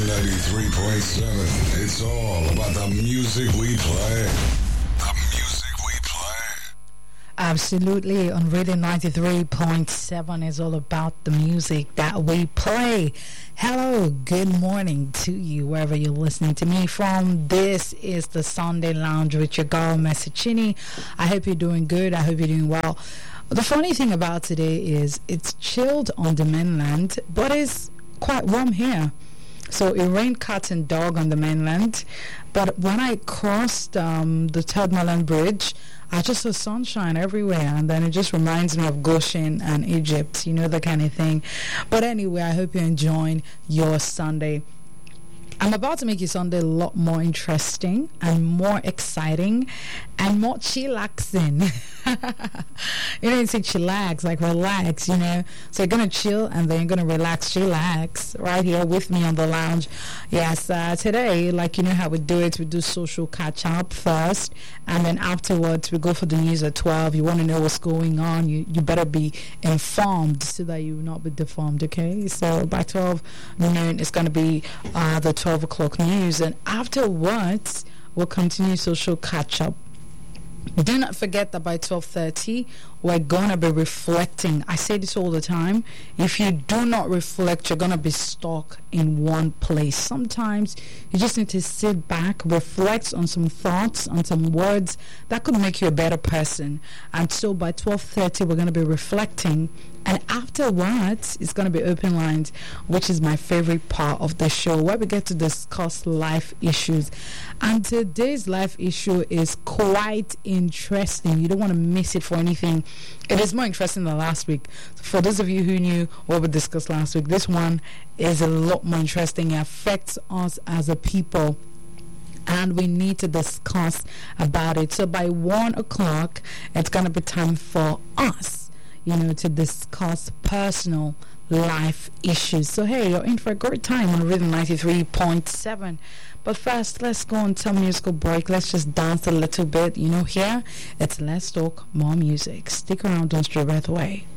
93.7. It's all about the music we play. The music we play. Absolutely. On Rhythm 93.7 is all about the music that we play. Hello, good morning to you, wherever you're listening to me from. This is the Sunday Lounge with your girl, Messicini. I hope you're doing good. I hope you're doing well. The funny thing about today is it's chilled on the mainland, but it's quite warm here. So it rained cat and dog on the mainland, but when I crossed the Third Mainland Bridge, I just saw sunshine everywhere, and then it just reminds me of Goshen and Egypt, you know, the kind of thing. But anyway, I hope you're enjoying your Sunday. I'm about to make your Sunday a lot more interesting and more exciting and more chillaxing. You know, you say chillax, like relax, you know. So you're going to chill and then you're going to relax, chillax, right here with me on the lounge. Yes, today, like you know how we do it, we do social catch-up first, and then afterwards we go for the news at 12. You want to know what's going on, you better be informed so that you will not be deformed, okay? So by 12 noon, it's going to be the 12 o'clock news, and afterwards we'll continue social catch-up. Do not forget that by 12:30 we're gonna be reflecting. I say this all the time. If you do not reflect, you're gonna be stuck in one place. Sometimes you just need to sit back, reflect on some thoughts, on some words that could make you a better person. And so by 12:30 we're gonna be reflecting, and afterwards it's gonna be open lines, which is my favorite part of the show, where we get to discuss life issues. And today's life issue is quite interesting. You don't want to miss it for anything. It is more interesting than last week. For those of you who knew what we discussed last week, this one is a lot more interesting. It affects us as a people, and we need to discuss about it. So by 1 o'clock, it's going to be time for us, you know, to discuss personal life issues. So hey, you're in for a great time on Rhythm 93.7. But first, let's go on to a musical break. Let's just dance a little bit. You know, here, it's Let's Talk More Music. Stick around, don't stray right away.